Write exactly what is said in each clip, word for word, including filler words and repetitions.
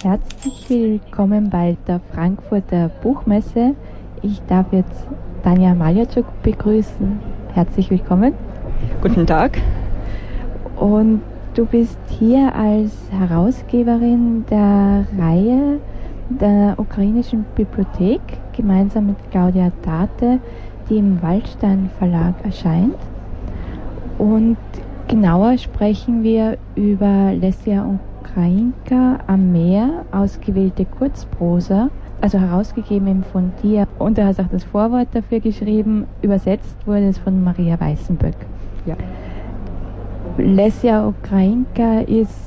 Herzlich willkommen bei der Frankfurter Buchmesse. Ich darf jetzt Tanja Maljatschuk begrüßen. Herzlich willkommen. Guten Tag. Und du bist hier als Herausgeberin der Reihe der Ukrainischen Bibliothek, gemeinsam mit Claudia Tate, die im Waldstein Verlag erscheint. Und genauer sprechen wir über Lesja Ukrainka am Meer, ausgewählte Kurzprosa, also herausgegeben eben von dir. Und du hast auch das Vorwort dafür geschrieben, übersetzt wurde es von Maria Weißenböck. Ja. Lesja Ukrainka ist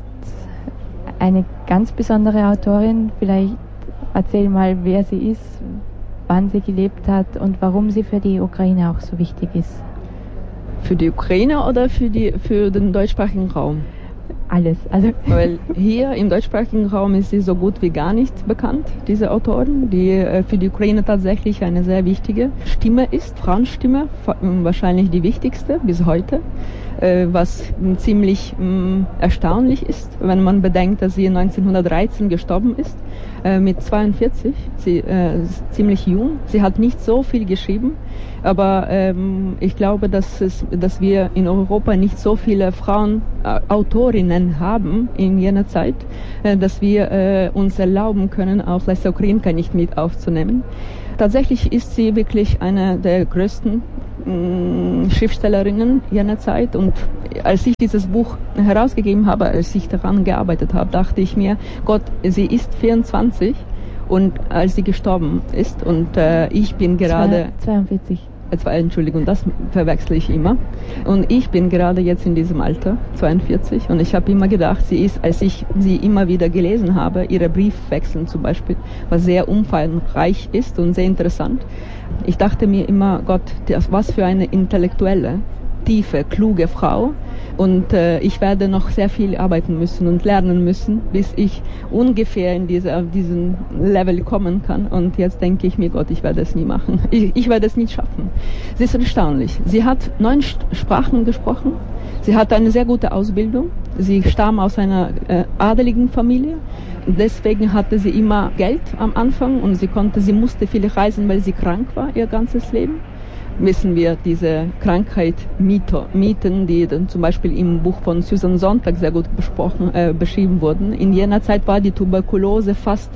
eine ganz besondere Autorin. Vielleicht erzähl mal, wer sie ist, wann sie gelebt hat und warum sie für die Ukraine auch so wichtig ist. Für die Ukraine oder für, die, für den deutschsprachigen Raum? Alles. Also Weil hier im deutschsprachigen Raum ist sie so gut wie gar nicht bekannt, diese Autorin, die äh, für die Ukraine tatsächlich eine sehr wichtige Stimme ist, Frauenstimme, wahrscheinlich die wichtigste bis heute, äh, was ziemlich mh, erstaunlich ist, wenn man bedenkt, dass sie neunzehnhundertdreizehn gestorben ist, äh, mit zweiundvierzig, sie äh, ist ziemlich jung, sie hat nicht so viel geschrieben, aber ähm, ich glaube, dass, es, dass wir in Europa nicht so viele Frauenautorinnen haben in jener Zeit, äh, dass wir äh, uns erlauben können, auch Lesja Ukrainka nicht mit aufzunehmen. Tatsächlich ist sie wirklich eine der größten mh, Schriftstellerinnen jener Zeit. Und als ich dieses Buch herausgegeben habe, als ich daran gearbeitet habe, dachte ich mir, Gott, sie ist vierundzwanzig und als sie gestorben ist und äh, ich bin gerade zweiundvierzig. Entschuldigung, das verwechsle ich immer. Und ich bin gerade jetzt in diesem Alter, zweiundvierzig, und ich habe immer gedacht, sie ist, als ich sie immer wieder gelesen habe, ihre Briefwechseln zum Beispiel, was sehr umfangreich ist und sehr interessant. Ich dachte mir immer, Gott, das, was für eine intellektuelle, tiefe, kluge Frau. Und äh, ich werde noch sehr viel arbeiten müssen und lernen müssen, bis ich ungefähr in diese, auf diesen Level kommen kann. Und jetzt denke ich mir, Gott, ich werde es nie machen. Ich, ich werde es nicht schaffen. Sie ist erstaunlich. Sie hat neun Sprachen gesprochen. Sie hat eine sehr gute Ausbildung. Sie stammt aus einer äh, adeligen Familie. Deswegen hatte sie immer Geld am Anfang und sie konnte, sie musste viel reisen, weil sie krank war ihr ganzes Leben. Wissen wir diese Krankheit Mito, Mythen, die dann zum Beispiel im Buch von Susan Sontag sehr gut besprochen, äh, beschrieben wurden. In jener Zeit war die Tuberkulose fast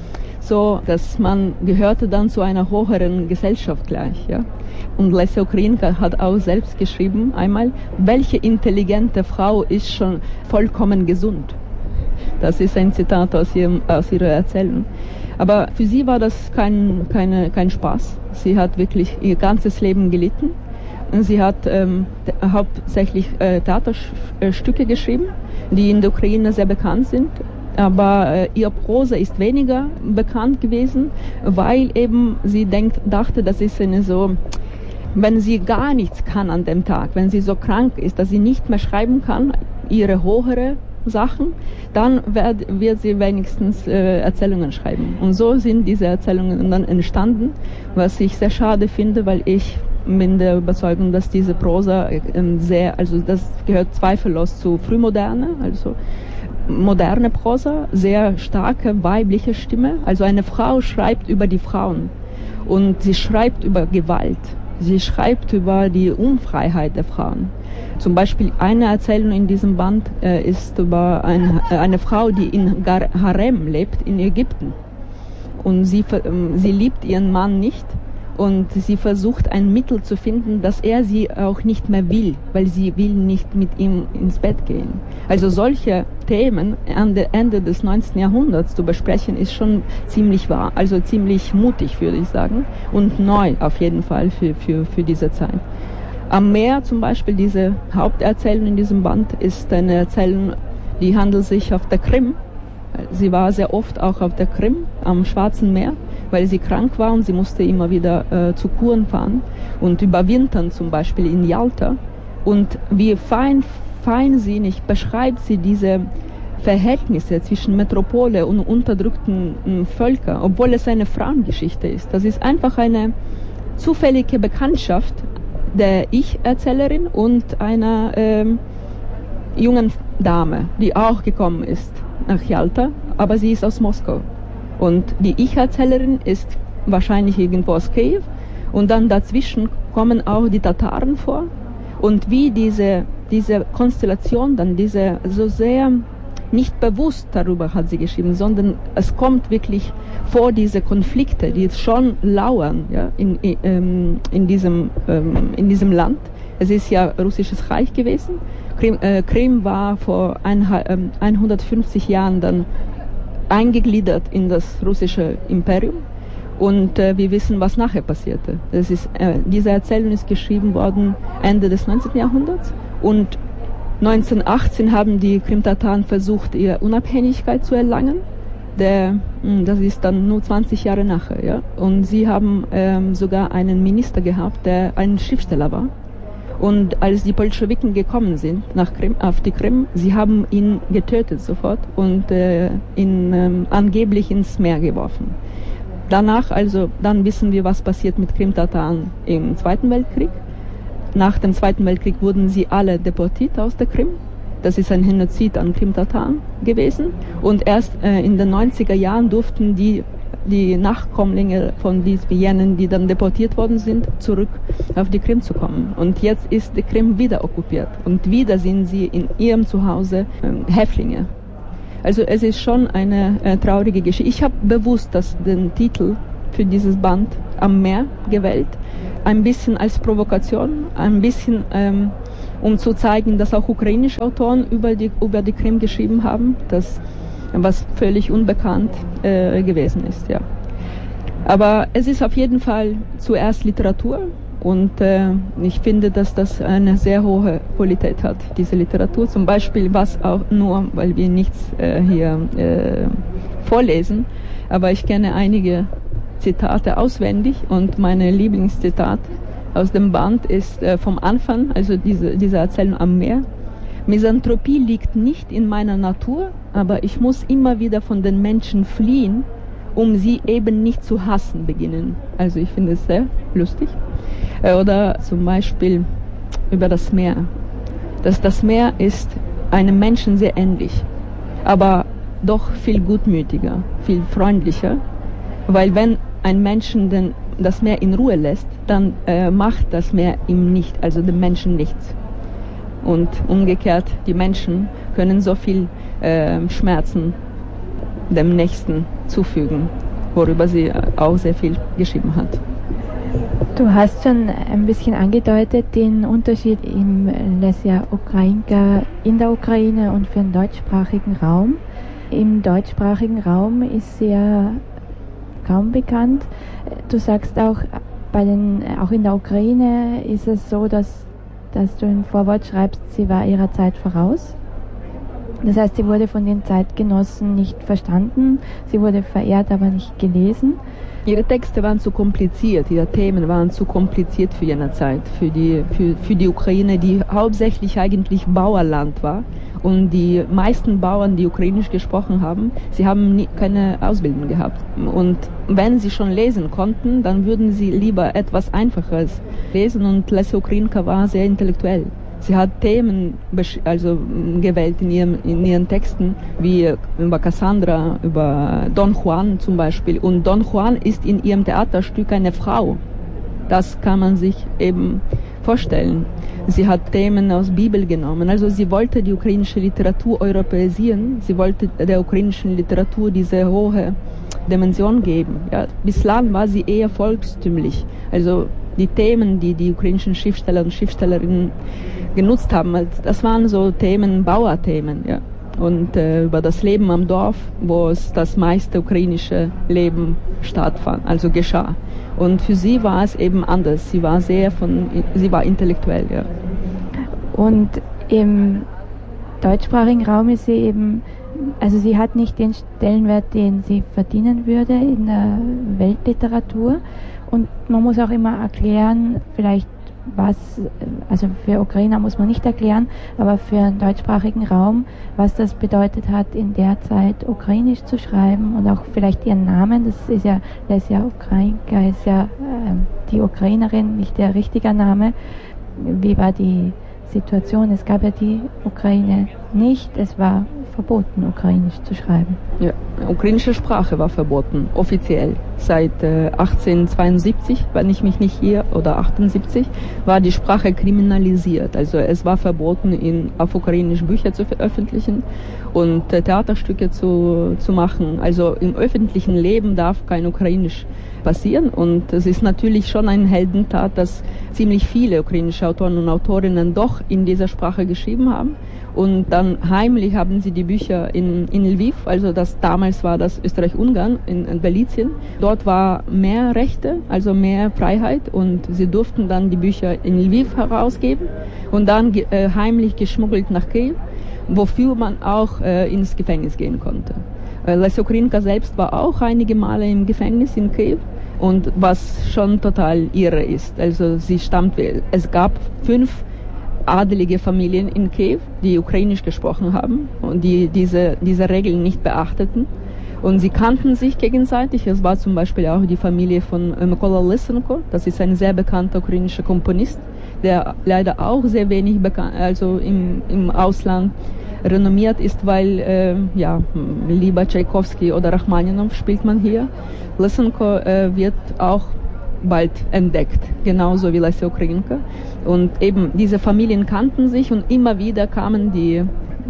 so, dass man gehörte dann zu einer höheren Gesellschaft gleich. Ja? Und Lesja Ukrainka hat auch selbst geschrieben einmal, welche intelligente Frau ist schon vollkommen gesund. Das ist ein Zitat aus, ihrem, aus ihrer Erzählung. Aber für sie war das kein, keine, kein Spaß. Sie hat wirklich ihr ganzes Leben gelitten. Und sie hat ähm, hauptsächlich äh, Theaterstücke geschrieben, die in der Ukraine sehr bekannt sind. Aber äh, ihr Prosa ist weniger bekannt gewesen, weil eben sie denkt, dachte, das ist eine so, wenn sie gar nichts kann an dem Tag, wenn sie so krank ist, dass sie nicht mehr schreiben kann, ihre höhere Sachen, dann wird, wird sie wenigstens äh, Erzählungen schreiben. Und so sind diese Erzählungen dann entstanden, was ich sehr schade finde, weil ich bin der Überzeugung, dass diese Prosa äh, sehr, also das gehört zweifellos zu Frühmoderne, also moderne Prosa, sehr starke weibliche Stimme. Also eine Frau schreibt über die Frauen und sie schreibt über Gewalt. Sie schreibt über die Unfreiheit der Frauen. Zum Beispiel eine Erzählung in diesem Band äh, ist über ein, äh, eine Frau, die in Gar- Harem lebt, in Ägypten. Und sie, ähm, sie liebt ihren Mann nicht und sie versucht ein Mittel zu finden, dass er sie auch nicht mehr will, weil sie will nicht mit ihm ins Bett gehen. Also solche Themen an der Ende des neunzehnten Jahrhunderts zu besprechen, ist schon ziemlich wahr, also ziemlich mutig, würde ich sagen, und neu auf jeden Fall für, für, für diese Zeit. Am Meer zum Beispiel, diese Haupterzählung in diesem Band, ist eine Erzählung, die handelt sich auf der Krim. Sie war sehr oft auch auf der Krim, am Schwarzen Meer, weil sie krank war und sie musste immer wieder äh, zu Kuren fahren und überwintern zum Beispiel in Jalta. Und wie fein, feinsinnig beschreibt sie diese Verhältnisse zwischen Metropole und unterdrückten äh, Völkern, obwohl es eine Frauengeschichte ist. Das ist einfach eine zufällige Bekanntschaft der Ich-Erzählerin und einer ähm, jungen Dame, die auch gekommen ist nach Jalta, aber sie ist aus Moskau. Und die Ich-Erzählerin ist wahrscheinlich irgendwo aus Kiew. Und dann dazwischen kommen auch die Tataren vor. Und wie diese, diese Konstellation dann, diese so sehr nicht bewusst darüber hat sie geschrieben, sondern es kommt wirklich vor diese Konflikte, die jetzt schon lauern, ja, in, in, in, diesem, in diesem Land. Es ist ja russisches Reich gewesen. Krim, äh, Krim war vor ein, äh, hundertfünfzig Jahren dann eingegliedert in das russische Imperium. Und äh, wir wissen, was nachher passierte. Das ist, äh, diese Erzählung ist geschrieben worden Ende des neunzehnten Jahrhunderts. Und neunzehnhundertachtzehn haben die Krimtataren versucht, ihre Unabhängigkeit zu erlangen. Der, mh, das ist dann nur zwanzig Jahre nachher. Ja? Und sie haben ähm, sogar einen Minister gehabt, der ein Schriftsteller war. Und als die Bolschewiken gekommen sind nach Krim, auf die Krim, sie haben ihn getötet sofort und äh, ihn ähm, angeblich ins Meer geworfen. Danach, also, dann wissen wir, was passiert mit Krimtataren im Zweiten Weltkrieg. Nach dem Zweiten Weltkrieg wurden sie alle deportiert aus der Krim. Das ist ein Genozid an Krimtataren gewesen. Und erst äh, in den neunziger Jahren durften die, die Nachkommlinge von diesen, die dann deportiert worden sind, zurück auf die Krim zu kommen. Und jetzt ist die Krim wieder okkupiert. Und wieder sind sie in ihrem Zuhause äh, Häftlinge. Also es ist schon eine äh, traurige Geschichte. Ich habe bewusst das, den Titel für dieses Band Am Meer gewählt, ein bisschen als Provokation, ein bisschen ähm, um zu zeigen, dass auch ukrainische Autoren über die, über die Krim geschrieben haben, das, was völlig unbekannt äh, gewesen ist. Ja. Aber es ist auf jeden Fall zuerst Literatur. Und äh, ich finde, dass das eine sehr hohe Qualität hat, diese Literatur. Zum Beispiel, was auch nur, weil wir nichts äh, hier äh, vorlesen, aber ich kenne einige Zitate auswendig und meine Lieblingszitat aus dem Band ist äh, vom Anfang, also diese, diese Erzählung Am Meer. Misanthropie liegt nicht in meiner Natur, aber ich muss immer wieder von den Menschen fliehen, um sie eben nicht zu hassen beginnen. Also ich finde es sehr lustig. Oder zum Beispiel über das Meer. Dass das Meer ist einem Menschen sehr ähnlich, aber doch viel gutmütiger, viel freundlicher, weil wenn ein Menschen den, das Meer in Ruhe lässt, dann äh, macht das Meer ihm nicht, also dem Menschen nichts. Und umgekehrt, die Menschen können so viel äh, Schmerzen dem Nächsten zufügen, worüber sie auch sehr viel geschrieben hat. Du hast schon ein bisschen angedeutet den Unterschied im Lesja Ukrainka in der Ukraine und für den deutschsprachigen Raum. Im deutschsprachigen Raum ist sie ja kaum bekannt. Du sagst auch, bei den, auch in der Ukraine ist es so, dass, dass du im Vorwort schreibst, sie war ihrer Zeit voraus. Das heißt, sie wurde von den Zeitgenossen nicht verstanden, sie wurde verehrt, aber nicht gelesen. Ihre Texte waren zu kompliziert, ihre Themen waren zu kompliziert für jene Zeit, für die, für, für die Ukraine, die hauptsächlich eigentlich Bauerland war. Und die meisten Bauern, die ukrainisch gesprochen haben, sie haben nie, keine Ausbildung gehabt. Und wenn sie schon lesen konnten, dann würden sie lieber etwas Einfaches lesen. Und Lesja Ukrainka war sehr intellektuell. Sie hat Themen also gewählt in ihren, in ihren Texten, wie über Cassandra, über Don Juan zum Beispiel. Und Don Juan ist in ihrem Theaterstück eine Frau. Das kann man sich eben vorstellen. Sie hat Themen aus Bibel genommen. Also sie wollte die ukrainische Literatur europäisieren. Sie wollte der ukrainischen Literatur diese hohe Dimension geben. Ja, bislang war sie eher volkstümlich. Also die Themen, die die ukrainischen Schriftsteller und Schriftstellerinnen genutzt haben, das waren so Themen, Bauerthemen, ja. Und äh, über das Leben am Dorf, wo es das meiste ukrainische Leben stattfand, also geschah. Und für sie war es eben anders. Sie war sehr von, sie war intellektuell, ja. Und im deutschsprachigen Raum ist sie eben, also sie hat nicht den Stellenwert, den sie verdienen würde in der Weltliteratur. Und man muss auch immer erklären, vielleicht was, also für Ukrainer muss man nicht erklären, aber für den deutschsprachigen Raum, was das bedeutet hat, in der Zeit ukrainisch zu schreiben und auch vielleicht ihren Namen, das ist ja, Lesja Ukrainka ist ja äh, die Ukrainerin, nicht der richtige Name. Wie war die Situation? Es gab ja die Ukraine nicht, es war verboten, ukrainisch zu schreiben. Ja, ukrainische Sprache war verboten, offiziell. Seit äh, achtzehnhundertzweiundsiebzig, wenn ich mich nicht irre, oder achtundsiebzig, war die Sprache kriminalisiert. Also es war verboten, in, auf Ukrainisch Bücher zu veröffentlichen und äh, Theaterstücke zu, zu machen. Also im öffentlichen Leben darf kein Ukrainisch passieren. Und es ist natürlich schon eine Heldentat, dass ziemlich viele ukrainische Autoren und Autorinnen doch in dieser Sprache geschrieben haben. Und dann heimlich haben sie die Bücher in, in Lviv, also das damals war das Österreich-Ungarn, in, in Galizien. Dort war mehr Rechte, also mehr Freiheit, und sie durften dann die Bücher in Lviv herausgeben und dann äh, heimlich geschmuggelt nach Kiew, wofür man auch äh, ins Gefängnis gehen konnte. Äh, Lesja Ukrajinka selbst war auch einige Male im Gefängnis in Kiew, und was schon total irre ist. Also sie stammt, es gab fünf adelige Familien in Kiew, die ukrainisch gesprochen haben und die diese, diese Regeln nicht beachteten. Und sie kannten sich gegenseitig. Es war zum Beispiel auch die Familie von Mykola Lysenko. Das ist ein sehr bekannter ukrainischer Komponist, der leider auch sehr wenig bekannt, also im, im Ausland renommiert ist, weil äh, ja, lieber Tchaikovsky oder Rachmaninow spielt man hier. Lysenko äh, wird auch bald entdeckt, genauso wie Lesja Ukrajinka. Und eben diese Familien kannten sich und immer wieder kamen die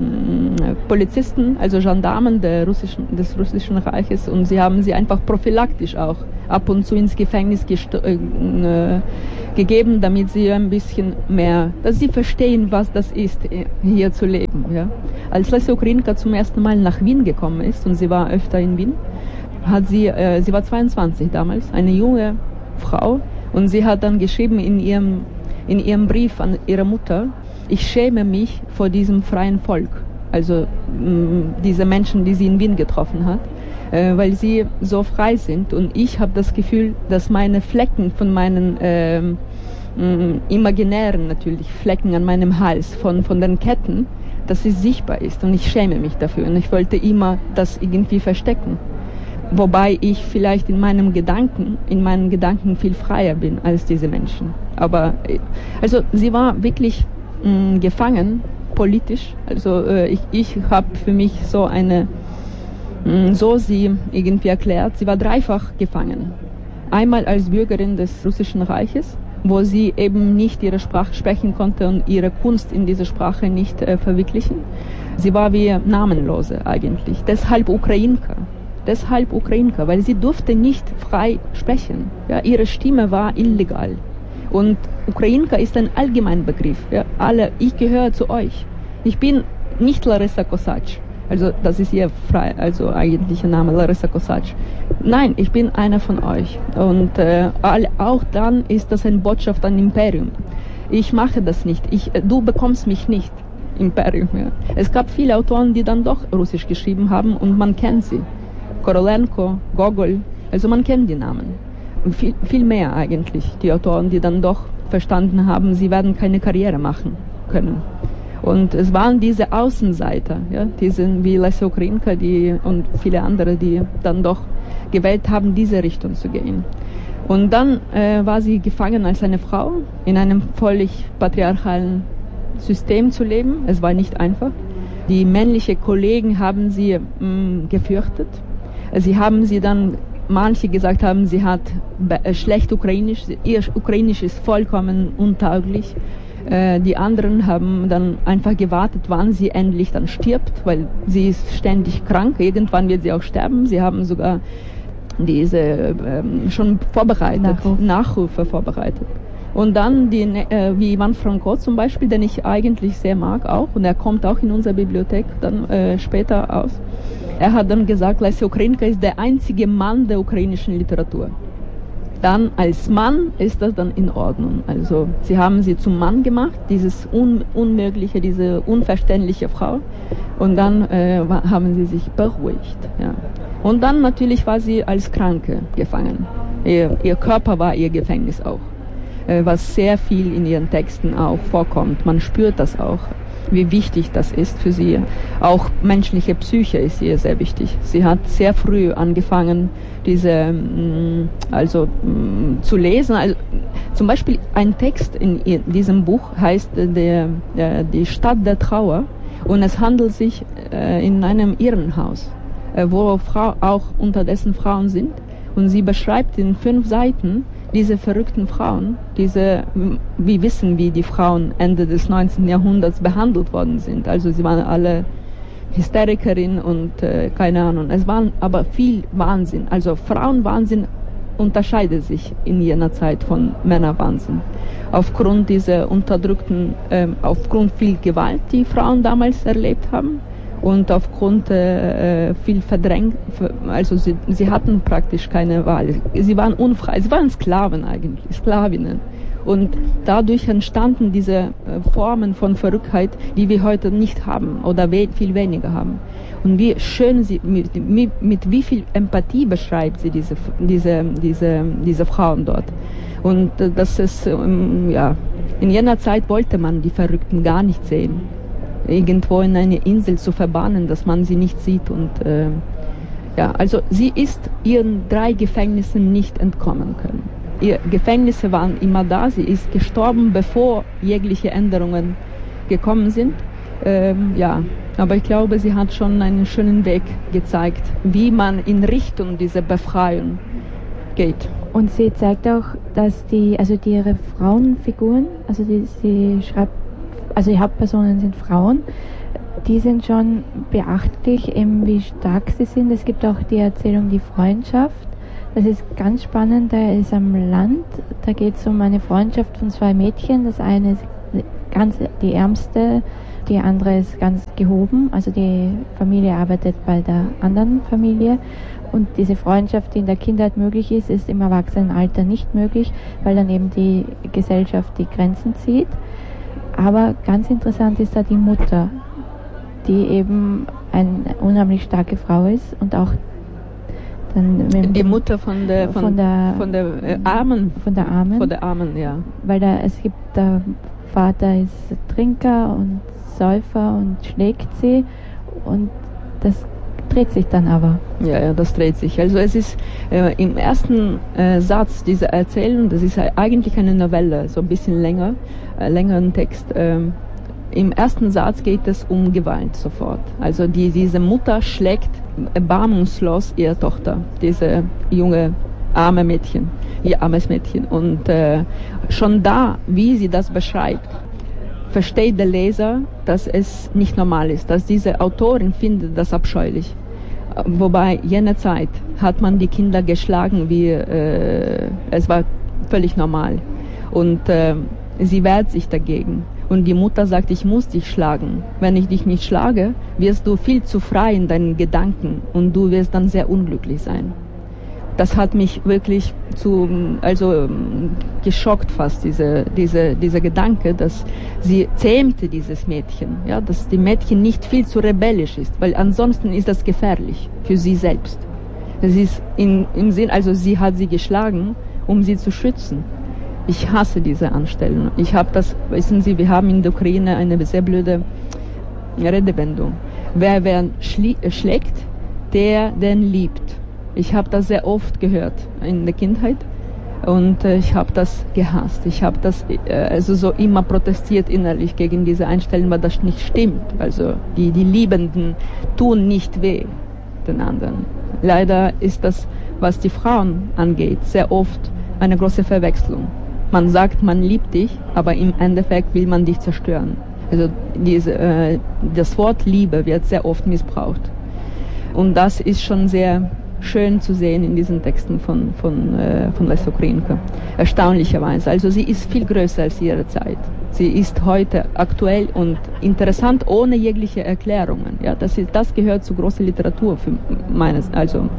mh, Polizisten, also Gendarmen der russischen, des russischen Reiches, und sie haben sie einfach prophylaktisch auch ab und zu ins Gefängnis gesto- äh, gegeben, damit sie ein bisschen mehr, dass sie verstehen, was das ist, hier zu leben. Ja. Als Lesja Ukrajinka zum ersten Mal nach Wien gekommen ist, und sie war öfter in Wien, hat sie, äh, sie war zweiundzwanzig damals, eine junge Frau, und sie hat dann geschrieben in ihrem, in ihrem Brief an ihre Mutter: Ich schäme mich vor diesem freien Volk, also mh, diese Menschen, die sie in Wien getroffen hat, äh, weil sie so frei sind, und ich habe das Gefühl, dass meine Flecken von meinen äh, mh, imaginären natürlich Flecken an meinem Hals von, von den Ketten, dass es sichtbar ist, und ich schäme mich dafür, und ich wollte immer das irgendwie verstecken. Wobei ich vielleicht in meinem Gedanken, in meinen Gedanken viel freier bin als diese Menschen. Aber, also sie war wirklich mh, gefangen, politisch. Also äh, ich, ich habe für mich so eine, mh, so sie irgendwie erklärt, sie war dreifach gefangen. Einmal als Bürgerin des Russischen Reiches, wo sie eben nicht ihre Sprache sprechen konnte und ihre Kunst in dieser Sprache nicht äh, verwirklichen. Sie war wie Namenlose eigentlich, deshalb Ukrajinka. Deshalb Ukrajinka, weil sie durfte nicht frei sprechen. Ja, ihre Stimme war illegal. Und Ukrajinka ist ein Allgemeinbegriff. Ja, alle, ich gehöre zu euch. Ich bin nicht Larissa Kosach. Also das ist ihr frei, also eigentlicher Name, Larissa Kosach. Nein, ich bin einer von euch. Und äh, auch dann ist das eine Botschaft an Imperium. Ich mache das nicht. Ich, du bekommst mich nicht. Imperium. Ja. Es gab viele Autoren, die dann doch Russisch geschrieben haben, und man kennt sie. Korolenko, Gogol, also man kennt die Namen. Viel, viel mehr eigentlich, die Autoren, die dann doch verstanden haben, sie werden keine Karriere machen können. Und es waren diese Außenseiter, ja, diese wie Lesja Ukrajinka, die und viele andere, die dann doch gewählt haben, diese Richtung zu gehen. Und dann äh, war sie gefangen als eine Frau in einem völlig patriarchalen System zu leben. Es war nicht einfach. Die männlichen Kollegen haben sie mh, gefürchtet. Sie haben sie dann, manche gesagt haben, sie hat schlecht Ukrainisch, ihr Ukrainisch ist vollkommen untauglich. Äh, die anderen haben dann einfach gewartet, wann sie endlich dann stirbt, weil sie ist ständig krank. Irgendwann wird sie auch sterben. Sie haben sogar diese äh, schon vorbereitet, Nachruf. Nachrufe vorbereitet. Und dann, die, äh, wie Ivan Franko zum Beispiel, den ich eigentlich sehr mag auch, und er kommt auch in unserer Bibliothek dann äh, später aus. Er hat dann gesagt, Lesja Ukrajinka ist der einzige Mann der ukrainischen Literatur. Dann als Mann ist das dann in Ordnung. Also sie haben sie zum Mann gemacht, dieses Un- Unmögliche, diese unverständliche Frau. Und dann äh, haben sie sich beruhigt. Ja. Und dann natürlich war sie als Kranke gefangen. Ihr, ihr Körper war ihr Gefängnis auch. Äh, was sehr viel in ihren Texten auch vorkommt. Man spürt das auch, wie wichtig das ist für sie. Auch menschliche Psyche ist ihr sehr wichtig. Sie hat sehr früh angefangen, diese, also zu lesen. Also, zum Beispiel ein Text in diesem Buch heißt der, der, die Stadt der Trauer. Und es handelt sich äh, in einem Irrenhaus, äh, wo Frau, auch unterdessen Frauen sind. Und sie beschreibt in fünf Seiten diese verrückten Frauen, diese, wir wissen, wie die Frauen Ende des neunzehnten Jahrhunderts behandelt worden sind. Also sie waren alle Hysterikerinnen und äh, keine Ahnung. Es waren aber viel Wahnsinn. Also Frauenwahnsinn unterscheidet sich in jener Zeit von Männerwahnsinn. Aufgrund dieser unterdrückten, äh, aufgrund viel Gewalt, die Frauen damals erlebt haben und aufgrund äh, viel verdrängt, also sie, sie hatten praktisch keine Wahl. Sie waren unfrei, sie waren Sklaven eigentlich, Sklavinnen. Und dadurch entstanden diese äh, Formen von Verrücktheit, die wir heute nicht haben oder we- viel weniger haben. Und wie schön sie, mit, mit, mit wie viel Empathie beschreibt sie diese, diese, diese, diese Frauen dort. Und äh, das ist, ähm, ja, in jener Zeit wollte man die Verrückten gar nicht sehen. Irgendwo in eine Insel zu verbannen, dass man sie nicht sieht. Und äh, ja, also sie ist ihren drei Gefängnissen nicht entkommen können. Ihre Gefängnisse waren immer da. Sie ist gestorben, bevor jegliche Änderungen gekommen sind. Ähm, ja, aber ich glaube, sie hat schon einen schönen Weg gezeigt, wie man in Richtung dieser Befreiung geht. Und sie zeigt auch, dass die, also die ihre Frauenfiguren, also die, sie schreibt, also die Hauptpersonen sind Frauen, die sind schon beachtlich, eben wie stark sie sind. Es gibt auch die Erzählung Die Freundschaft. Das ist ganz spannend, da ist am Land, da geht es um eine Freundschaft von zwei Mädchen. Das eine ist ganz die ärmste, die andere ist ganz gehoben. Also die Familie arbeitet bei der anderen Familie. Und diese Freundschaft, die in der Kindheit möglich ist, ist im Erwachsenenalter nicht möglich, weil dann eben die Gesellschaft die Grenzen zieht. Aber ganz interessant ist da die Mutter, die eben eine unheimlich starke Frau ist und auch dann mit die Mutter von der von, von der von der äh, Armen von der Armen von der Armen, ja, weil da es gibt der Vater ist Trinker und Säufer und schlägt sie und das dreht sich dann aber. Ja, ja, das dreht sich. Also es ist äh, im ersten äh, Satz dieser Erzählung, das ist eigentlich eine Novelle, so ein bisschen länger, äh, längeren Text. Ähm, Im ersten Satz geht es um Gewalt sofort. Also die, diese Mutter schlägt erbarmungslos ihre Tochter, diese junge arme Mädchen, ihr armes Mädchen. Und äh, schon da, wie sie das beschreibt, versteht der Leser, dass es nicht normal ist, dass diese Autorin findet das abscheulich. Wobei jener Zeit hat man die Kinder geschlagen, wie äh, es war völlig normal. Und äh, sie wehrt sich dagegen. Und die Mutter sagt, ich muss dich schlagen. Wenn ich dich nicht schlage, wirst du viel zu frei in deinen Gedanken und du wirst dann sehr unglücklich sein. Das hat mich wirklich zu, also geschockt fast, diese, diese, dieser Gedanke, dass sie zähmte dieses Mädchen, ja, dass die Mädchen nicht viel zu rebellisch ist, weil ansonsten ist das gefährlich für sie selbst. Das ist in, im Sinn, also sie hat sie geschlagen, um sie zu schützen. Ich hasse diese Anstellung. Ich habe das, wissen Sie, wir haben in der Ukraine eine sehr blöde Redewendung. Wer wen schlägt, der den liebt. Ich habe das sehr oft gehört in der Kindheit und äh, ich habe das gehasst. Ich habe das äh, also so immer protestiert innerlich gegen diese Einstellung, weil das nicht stimmt. Also die, die Liebenden tun nicht weh den anderen. Leider ist das, was die Frauen angeht, sehr oft eine große Verwechslung. Man sagt, man liebt dich, aber im Endeffekt will man dich zerstören. Also diese, äh, das Wort Liebe wird sehr oft missbraucht. Und das ist schon sehr schön zu sehen in diesen Texten von, von, äh, von Lesa Ukrajinka. Erstaunlicherweise. Also sie ist viel größer als ihre Zeit. Sie ist heute aktuell und interessant ohne jegliche Erklärungen. Ja, das, ist, das gehört zu großer Literatur für meines, also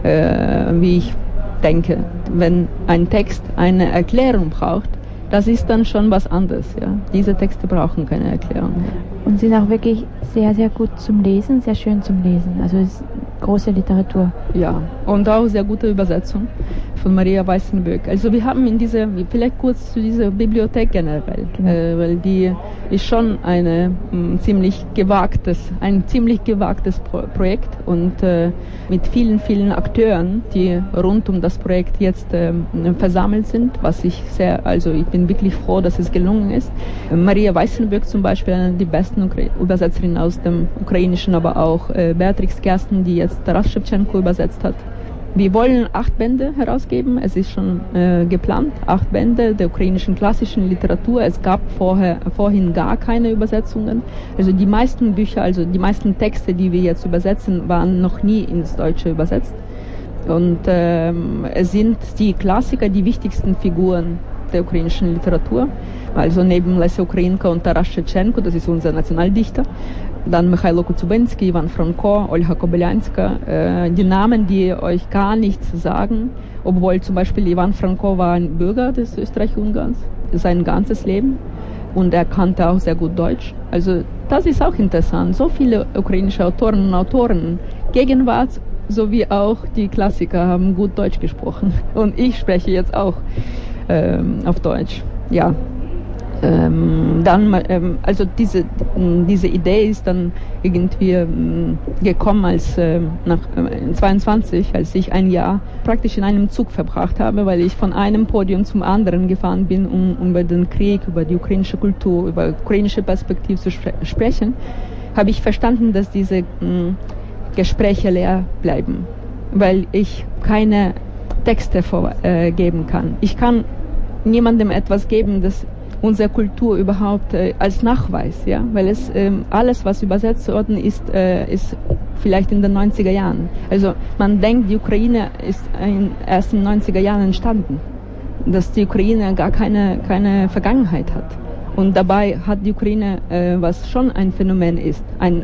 äh, wie ich denke. Wenn ein Text eine Erklärung braucht, das ist dann schon was anderes. Ja. Diese Texte brauchen keine Erklärung. Und sind auch wirklich sehr, sehr gut zum Lesen, sehr schön zum Lesen. Also es große Literatur. Ja, und auch sehr gute Übersetzung von Maria Weißenböck. Also wir haben in dieser, vielleicht kurz zu dieser Bibliothek generell, genau. äh, weil die ist schon eine mh, ziemlich gewagtes, ein ziemlich gewagtes Pro- Projekt und äh, mit vielen, vielen Akteuren, die rund um das Projekt jetzt äh, versammelt sind, was ich sehr, also ich bin wirklich froh, dass es gelungen ist. Maria Weißenböck zum Beispiel, eine der besten Ukra- Übersetzerinnen aus dem Ukrainischen, aber auch äh, Beatrix Gersten, die jetzt Taras Schewtschenko übersetzt hat. Wir wollen acht Bände herausgeben. Es ist schon äh, geplant, acht Bände der ukrainischen klassischen Literatur. Es gab vorher, vorhin gar keine Übersetzungen. Also die meisten Bücher, also die meisten Texte, die wir jetzt übersetzen, waren noch nie ins Deutsche übersetzt. Und ähm, es sind die Klassiker, die wichtigsten Figuren der ukrainischen Literatur. Also neben Lesja Ukrainka und Taras Schewtschenko, das ist unser Nationaldichter, dann Michailo Kotzubensky, Ivan Franko, Olga Kobylanska, äh, die Namen, die euch gar nichts sagen, obwohl zum Beispiel Ivan Franko war ein Bürger des Österreich-Ungarns, sein ganzes Leben, und er kannte auch sehr gut Deutsch. Also das ist auch interessant. So viele ukrainische Autoren und Autoren, Gegenwart sowie auch die Klassiker, haben gut Deutsch gesprochen. Und ich spreche jetzt auch ähm, auf Deutsch. Ja. Ähm, dann, ähm, also diese, diese Idee ist dann irgendwie ähm, gekommen als äh, nach äh, zweiundzwanzig, als ich ein Jahr praktisch in einem Zug verbracht habe, weil ich von einem Podium zum anderen gefahren bin, um, um über den Krieg, über die ukrainische Kultur, über ukrainische Perspektive zu spre- sprechen, habe ich verstanden, dass diese mh, Gespräche leer bleiben, weil ich keine Texte vorgeben äh, kann. Ich kann niemandem etwas geben, das unsere Kultur überhaupt äh, als Nachweis, ja, weil es ähm, alles, was übersetzt worden ist, äh, ist vielleicht in den neunziger Jahren. Also man denkt, die Ukraine ist ein, erst in den neunziger Jahren entstanden, dass die Ukraine gar keine keine Vergangenheit hat. Und dabei hat die Ukraine, äh, was schon ein Phänomen ist, ein